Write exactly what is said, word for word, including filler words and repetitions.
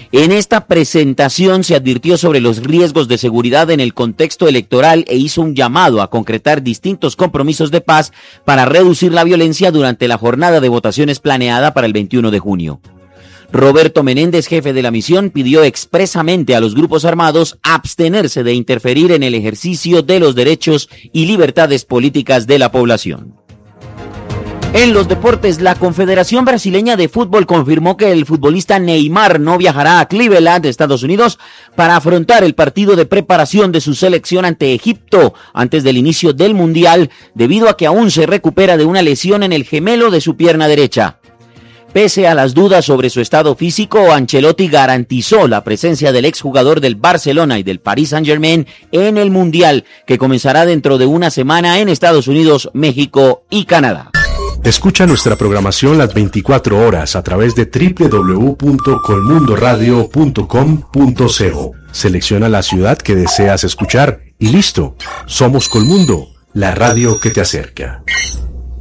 En esta presentación se advirtió sobre los riesgos de seguridad en el contexto electoral e hizo un llamado a concretar distintos compromisos de paz para reducir la violencia durante la jornada de votaciones planeada para el veintiuno de junio. Roberto Menéndez, jefe de la misión, pidió expresamente a los grupos armados abstenerse de interferir en el ejercicio de los derechos y libertades políticas de la población. En los deportes, la Confederación Brasileña de Fútbol confirmó que el futbolista Neymar no viajará a Cleveland, Estados Unidos, para afrontar el partido de preparación de su selección ante Egipto antes del inicio del Mundial, debido a que aún se recupera de una lesión en el gemelo de su pierna derecha. Pese a las dudas sobre su estado físico, Ancelotti garantizó la presencia del exjugador del Barcelona y del Paris Saint-Germain en el Mundial, que comenzará dentro de una semana en Estados Unidos, México y Canadá. Escucha nuestra programación las veinticuatro horas a través de doble u doble u doble u punto colmundoradio punto com punto co. Selecciona la ciudad que deseas escuchar y listo. Somos Colmundo, la radio que te acerca.